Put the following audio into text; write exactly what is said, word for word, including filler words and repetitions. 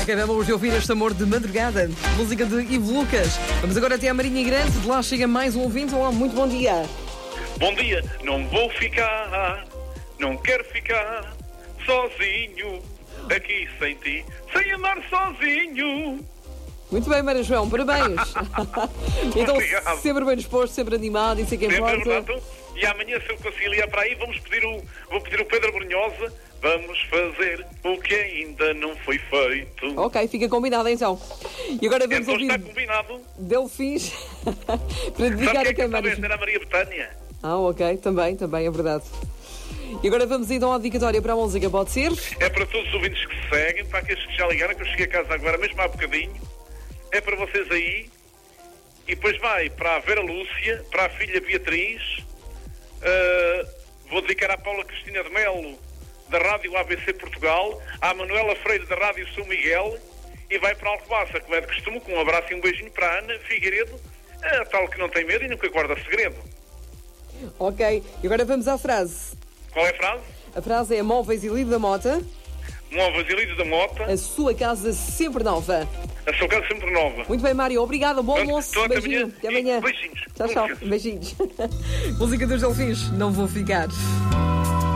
Acabamos de ouvir este Amor de Madrugada, música de Ivo Lucas. Vamos agora até a Marinha Grande, de lá chega mais um ouvinte. Olá, muito bom dia. Bom dia, não vou ficar, não quero ficar sozinho, aqui sem ti, sem andar sozinho. Muito bem, Maria João, parabéns. Então, Obrigado. sempre bem disposto, sempre animado, isso é que Sempre, importa. verdade. E amanhã, se eu conciliar para aí, vamos pedir o, vou pedir o Pedro Brunhosa. Vamos fazer o que ainda não foi feito. Ok, fica combinado então. E agora vamos Então ouvir está combinado. Delfins para dedicar Sabe a quem é que quem, eu Maria estou a João? a Maria Betânia? Ah, ok, também, também é verdade. E agora vamos então à dedicatória para a música, pode ser? É para todos os ouvintes que se seguem, para aqueles que já ligaram, que eu cheguei a casa agora, mesmo há bocadinho. É para vocês aí. E depois vai para a Vera Lúcia, para a filha Beatriz. Uh, vou dedicar à Paula Cristina de Melo, da Rádio A B C Portugal, à Manuela Freire, da Rádio São Miguel, e vai para a Alcobaça, como é de costume, com um abraço e um beijinho para a Ana Figueiredo, a tal que não tem medo e nunca guarda segredo. Ok, e agora vamos à frase. Qual é a frase? A frase é Móveis e Lido da Mota, Móveis e Lido da Mota, a sua casa sempre nova. a sua casa sempre nova. Muito bem, Mário, obrigada, bom almoço, Então, até beijinho, amanhã. até amanhã. Beijinhos. Tchau, tchau, beijinhos. Música dos Delfins, não vou ficar.